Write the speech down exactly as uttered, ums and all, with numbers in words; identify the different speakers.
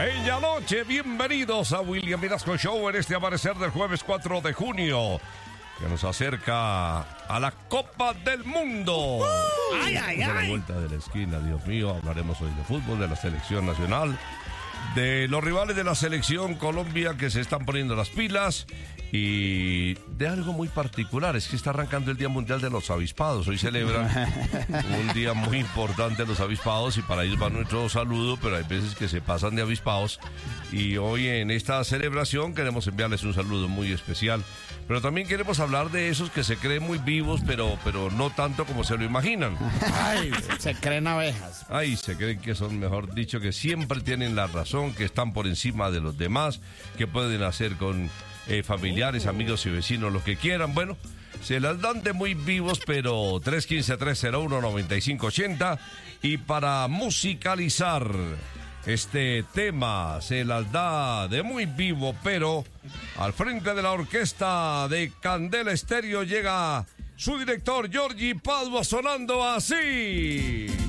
Speaker 1: Bella noche, bienvenidos a William Vinasco Show en este amanecer del jueves cuatro de junio, que nos acerca a la Copa del Mundo.
Speaker 2: Uh, ay, ay, ay.
Speaker 1: A la vuelta de la esquina, Dios mío, hablaremos hoy de fútbol, de la selección nacional, de los rivales de la selección Colombia que se están poniendo las pilas y de algo muy particular, es que está arrancando el Día Mundial de los Avispados. Hoy celebran un día muy importante los avispados y para ellos va nuestro saludo, pero hay veces que se pasan de avispados y hoy en esta celebración queremos enviarles un saludo muy especial, pero también queremos hablar de esos que se creen muy vivos, pero, pero no tanto como se lo imaginan.
Speaker 2: Ay, se creen abejas.
Speaker 1: Ay, se creen que son, mejor dicho, que siempre tienen la razón, que están por encima de los demás, que pueden hacer con eh, familiares, amigos y vecinos lo que quieran. Bueno, se las dan de muy vivos, pero tres uno cinco, tres cero uno, nueve cinco ocho cero. Y para musicalizar este tema, se las da de muy vivo, pero al frente de la orquesta de Candela Estéreo llega su director, Giorgi Padua, sonando así.